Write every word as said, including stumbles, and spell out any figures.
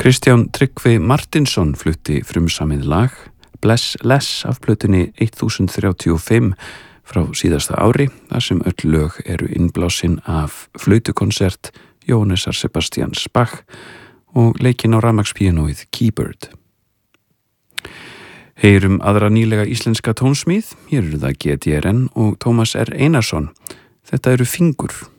Kristján Tryggvi Martinsson flutti frumsamið lag Bless Less af plötunni þúsund þrjátíu og fimm frá síðasta ári, þar sem öll lög eru innblásin af flautukonsert Jóhannesar Sebastians Bach og leikinn á rafmagnspíanóið Keyboard. Heyrum aðra nýlega íslenska tónsmíð, hér eru það G D R N og Tómas R. Einarsson. Þetta eru Fingur.